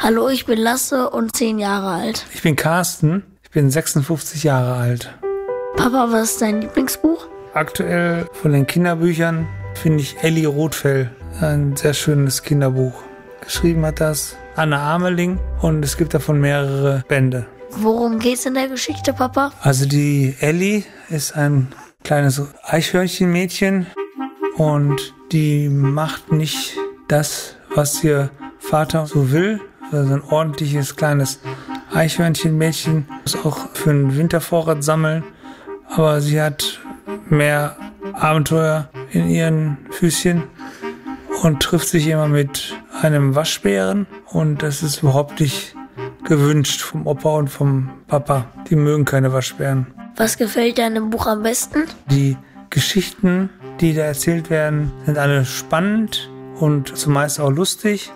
Hallo, ich bin Lasse und 10 Jahre alt. Ich bin Carsten, ich bin 56 Jahre alt. Papa, was ist dein Lieblingsbuch? Aktuell von den Kinderbüchern finde ich Elli Rotfell ein sehr schönes Kinderbuch. Geschrieben hat das Anne Ameling und es gibt davon mehrere Bände. Worum geht's in der Geschichte, Papa? Also die Elli ist ein kleines Eichhörnchenmädchen und die macht nicht das, was ihr Vater so will. Also ein ordentliches kleines Eichhörnchenmädchen muss auch für einen Wintervorrat sammeln, aber sie hat mehr Abenteuer in ihren Füßchen und trifft sich immer mit einem Waschbären und das ist überhaupt nicht gewünscht vom Opa und vom Papa. Die mögen keine Waschbären. Was gefällt dir an dem Buch am besten? Die Geschichten, die da erzählt werden, sind alle spannend und zumeist auch lustig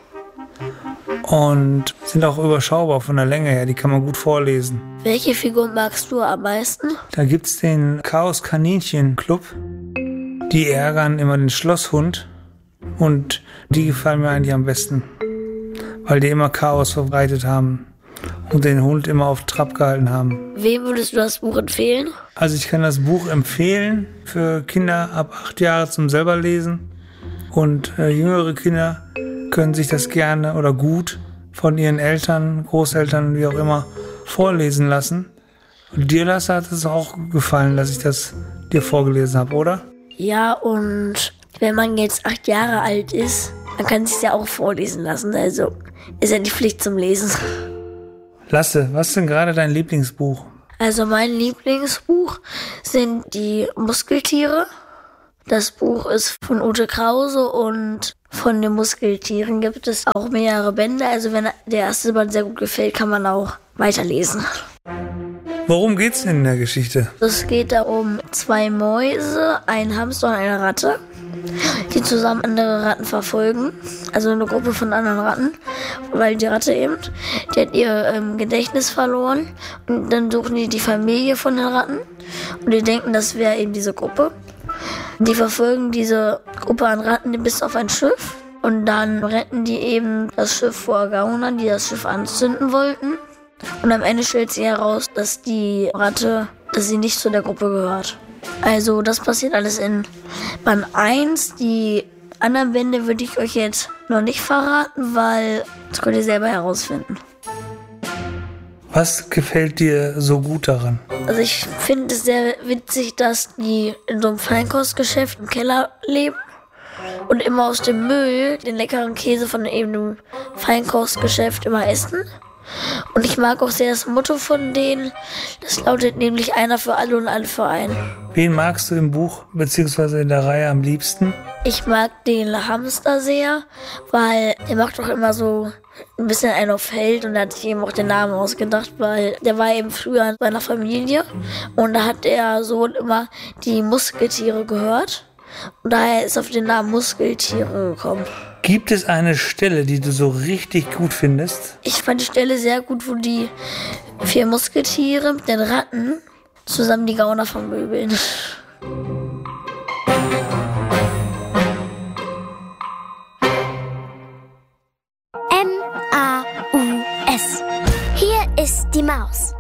und sind auch überschaubar von der Länge her. Die kann man gut vorlesen. Welche Figur magst du am meisten? Da gibt's den Chaos-Kaninchen-Club. Die ärgern immer den Schlosshund und die gefallen mir eigentlich am besten, weil die immer Chaos verbreitet haben und den Hund immer auf Trab gehalten haben. Wem würdest du das Buch empfehlen? Also ich kann das Buch empfehlen für Kinder ab 8 Jahre zum selber lesen und jüngere Kinder können sich das gerne oder gut von ihren Eltern, Großeltern, wie auch immer, vorlesen lassen. Und dir, Lasse, hat es auch gefallen, dass ich das dir vorgelesen habe, oder? Ja, und wenn man jetzt 8 Jahre alt ist, dann kann sich ja auch vorlesen lassen. Also ist ja die Pflicht zum Lesen. Lasse, was ist denn gerade dein Lieblingsbuch? Also mein Lieblingsbuch sind die Muskeltiere. Das Buch ist von Ute Krause und von den Muskeltieren gibt es auch mehrere Bände. Also wenn der erste Band sehr gut gefällt, kann man auch weiterlesen. Worum geht's denn in der Geschichte? Es geht da um 2 Mäuse, einen Hamster und eine Ratte, die zusammen andere Ratten verfolgen. Also eine Gruppe von anderen Ratten, weil die Ratte eben, die hat ihr Gedächtnis verloren. Und dann suchen die Familie von den Ratten und die denken, das wäre eben diese Gruppe. Die verfolgen diese Gruppe an Ratten bis auf ein Schiff und dann retten die eben das Schiff vor Gaunern, die das Schiff anzünden wollten. Und am Ende stellt sie heraus, dass die Ratte, dass sie nicht zu der Gruppe gehört. Also das passiert alles in Band 1. Die anderen Bände würde ich euch jetzt noch nicht verraten, weil das könnt ihr selber herausfinden. Was gefällt dir so gut daran? Also ich finde es sehr witzig, dass die in so einem Feinkostgeschäft im Keller leben und immer aus dem Müll den leckeren Käse von eben dem Feinkostgeschäft immer essen. Und ich mag auch sehr das Motto von denen. Das lautet nämlich einer für alle und alle für einen. Wen magst du im Buch bzw. in der Reihe am liebsten? Ich mag den Hamster sehr, weil der macht doch immer so ein bisschen einen auf Held und da hat sich eben auch den Namen ausgedacht, weil der war eben früher in seiner Familie und da hat der Sohn immer die Muskeltiere gehört und daher ist auf den Namen Muskeltiere gekommen. Gibt es eine Stelle, die du so richtig gut findest? Ich fand die Stelle sehr gut, wo die 4 Muskeltiere mit den Ratten zusammen die Gauner vermöbeln. MAUS. Hier ist die Maus.